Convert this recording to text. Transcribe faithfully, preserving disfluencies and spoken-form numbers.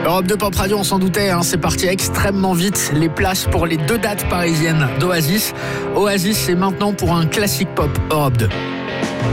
Europe deux Pop Radio, on s'en doutait, hein, c'est parti extrêmement vite. Les places pour les deux dates parisiennes d'Oasis. Oasis, c'est maintenant pour un classique pop Europe deux.